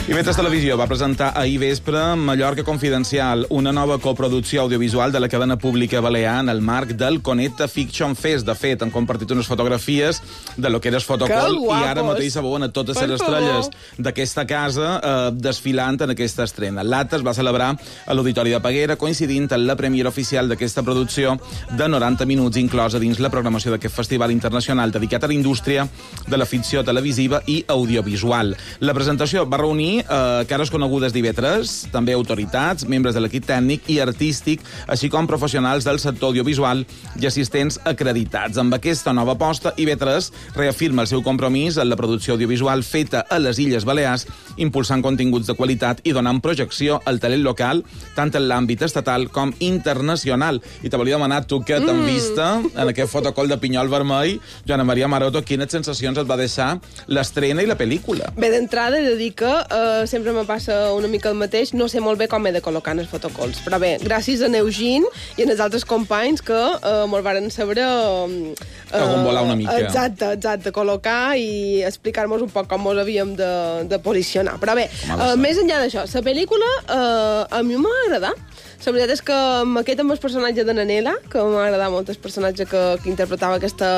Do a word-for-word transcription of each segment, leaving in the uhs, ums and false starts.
I mentre Televisió va presentar ahir vespre Mallorca Confidencial, una nova coproducció audiovisual de la cadena pública balear en el marc del Conecta Fiction Fest. De fet, han compartit unes fotografies de lo que era el fotocol i ara mateix se veuen a totes les estrelles d'aquesta casa eh, desfilant en aquesta estrena. L'acte es va celebrar a l'Auditori de Peguera, coincidint en la premiera oficial d'aquesta producció de noranta minuts, inclosa dins la programació d'aquest festival internacional dedicat a la indústria de la ficció televisiva i audiovisual. La presentació va reunir eh, cares conegudes d'I V tres, també autoritats, membres de l'equip tècnic i artístic, així com professionals del sector audiovisual i assistents acreditats. Amb aquesta nova aposta, I V tres reafirma el seu compromís en la producció audiovisual feta a les Illes Balears, impulsant continguts de qualitat i donant projecció al talent local, tant en l'àmbit estatal com internacional. I te volia demanar, tu que t'han vist en aquest fotocol de pinyol vermell, Joana Maria Maroto, quines sensacions et va deixar l'estrena i la pel·lícula? Bé, d'entrada he de dir que uh, sempre me passa una mica el mateix, no sé molt bé com he de col·locar en els fotocols, però bé, gràcies a Eugene i a els altres companys que uh, me'l varen saber uh, uh, volar una mica. Exacte, exacte, col·locar i explicar-nos un poc com mos havíem de, de posicionar. Però bé, uh, més enllà d'això, la pel·lícula uh, a mi m'ha agradat. La veritat és que m'aquest amb el personatge de Nanela, que m'ha agradat molt el personatge que, que interpretava aquesta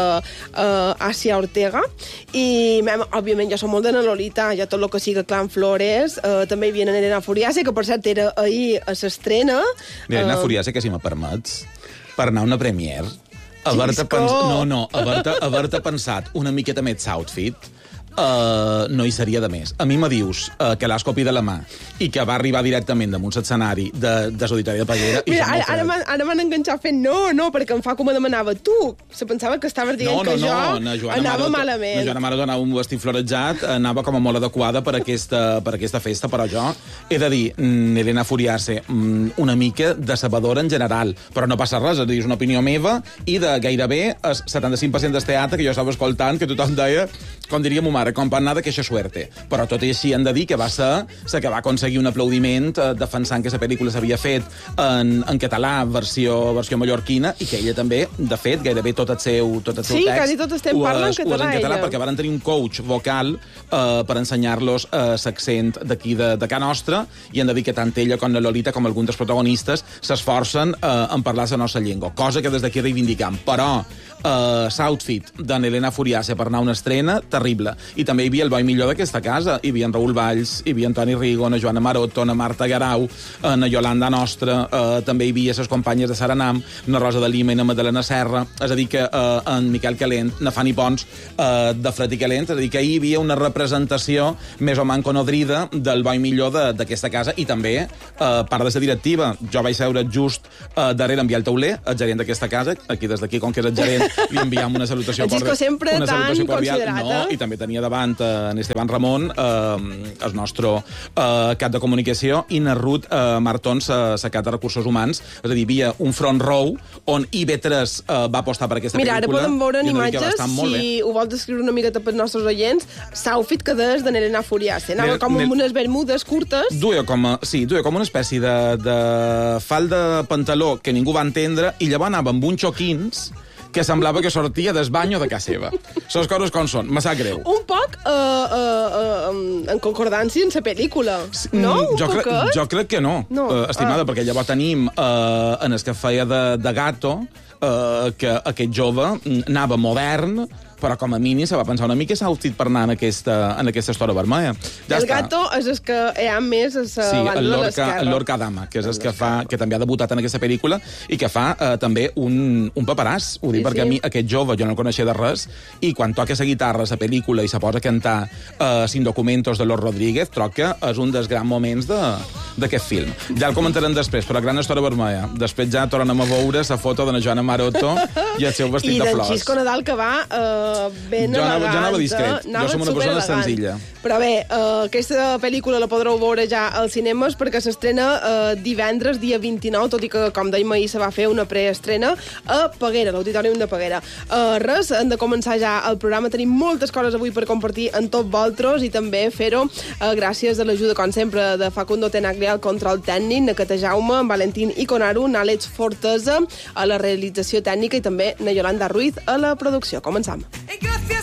uh, Asia Ortega, i mem, òbviament jo som molt de na Lolita, ja tot el que siga Clan Flores, uh, també hi havia Elena Furiase, que per cert era ahir a l'estrena. Elena uh... Furiase, que si me permets, per anar a una premiere, haver-te pens... no, no, haver-te haver-te pensat una miqueta més outfit, Uh, no hi seria de més. A mi me dius uh, que l'has copiat de la mà i que va arribar directament damunt l'escenari de, de l'Auditori de Peguera. Mira, ara, ara m'han enganxat fent no, no, perquè em fa com demanava tu. Se pensava que estaves dient no, no, que jo no, no, Joana anava Maroto, malament. No, Joana Maroto anava un vestit florejat, anava com a molt adequada per aquesta, per aquesta festa, però jo he de dir, mm, Elena Furiase, mm, una mica decebedora en general, però no passa res, és una opinió meva i de gairebé el setanta-cinc per cent del teatre que jo estava escoltant, que tothom deia, com diria mo mare, com per anar de queixa suerte. Però tot i així hem de dir que va ser la que va aconseguir un aplaudiment eh, defensant que la pel·lícula s'havia fet en, en català, versió, versió mallorquina, i que ella també, de fet, gairebé tot el seu, tot el seu sí, text... Sí, quasi tot estem parlant en català, en català ella. Perquè van tenir un coach vocal eh, per ensenyar-los eh, l'accent d'aquí de, de Can Nostra, i hem de dir que tant ella com la Lolita com alguns dels protagonistes s'esforcen eh, en parlar la nostra llengua, cosa que des d'aquí reivindicam. Però eh, l'outfit d'en Elena Furiase per anar a una estrena, terrible. I també hi havia el bo i millor d'aquesta casa. Hi havia en Raül Valls, hi havia en Toni Rigo, na Joana Maroto, na Marta Garau, na Yolanda Nostra, eh, també hi havia les companyes de Saranam, na Rosa de Lima i na Madalena Serra, és a dir que eh, en Miquel Calent, na Fanny Pons, eh, de Fred i Calent, és a dir que hi havia una representació més o manco nodrida del bo i millor d'aquesta casa, i també eh, part de la directiva. Jo vaig seure just eh, darrere en Biel Tauler, el gerent d'aquesta casa, aquí des d'aquí, com que és el gerent, li enviam una salutació cordial. sempre una salutació tan cordial. considerat, No, i també tenia davant eh, en Esteban Ramon, eh, el nostre eh, cap de comunicació, i na Ruth eh, Martons, la eh, cap de recursos humans. És a dir, hi havia un front row on I V tres eh, va apostar per aquesta Mira, pel·lícula. Mira, ara podem veure en imatges, si ho vols descriure una miqueta pels nostres oients, l'outfit que deies de Elena Furiase. Anava Nel, com amb Nel... unes bermudes curtes. Duia com, a, sí, duia com una espècie de, de falda pantaló que ningú va entendre, i llavors anava amb uns xoquins que semblava que sortia del banyo de casa seva. Les coses com són, me sap greu. Un poc uh, uh, uh, en concordància amb la pel·lícula, no? Mm, un jo, cre poquet? jo crec que no, no. Uh, estimada, uh. perquè llavors tenim uh, en el que feia de, de gato, uh, que aquest jove anava modern, però com a mínim se va pensar una mica l'outfit per anar en aquesta, en aquesta estora vermella. Ja el està. gato és el que hi ha més a la sí, banda de l'esquerra. Sí, el Lorca Dama, que és el que, fa, que també ha debutat en aquesta pel·lícula i que fa eh, també un, un paperàs. Ho dic sí, perquè sí. a mi aquest jove jo no el coneixia de res, i quan toca la guitarra a la pel·lícula i se posa a cantar eh, Sin Documentos de los Rodríguez, troc que és un dels grans moments d'aquest de, film. Ja el comentarem després, però gran estora vermella. Després ja tornem a veure la foto de la Joana Maroto i el seu vestit I de flors. I d'en Xisco Nadal, que va eh, ben jo elegant. Anava, jo anava discret. Anava jo som una persona elegant. senzilla. Però bé, uh, aquesta pel·lícula la podreu veure ja als cinemes perquè s'estrena uh, divendres, dia vint-i-nou, tot i que, com dèiem ahir, se va fer una preestrena a Peguera, l'Auditorium de Peguera. Uh, res, hem de començar ja el programa. Tenim moltes coses avui per compartir amb tots vosaltres i també fer-ho uh, gràcies a l'ajuda, com sempre, de Facundo Tenaglia al control tècnic, na Cata Jaume, en Valentín Iconaru, n'Àlex Fortesa a la realització tècnica i també na Yolanda Ruiz a la producció. Començam.